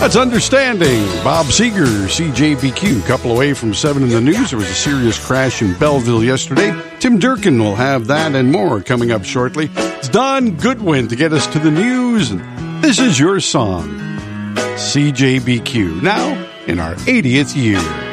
That's Understanding. Bob Seger, CJBQ. Couple away from 7 in the news. There was a serious crash in Belleville yesterday. Tim Durkin will have that and more coming up shortly. It's Don Goodwin to get us to the news. And this is your song, CJBQ. Now, in our 80th year.